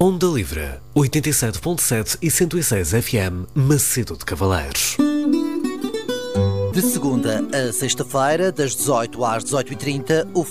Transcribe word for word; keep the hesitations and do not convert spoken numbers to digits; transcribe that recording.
Onda Livre, oitenta e sete ponto sete e cento e seis F M, Macedo de Cavaleiros. De segunda a sexta-feira, das dezoito às dezoito e trinta, o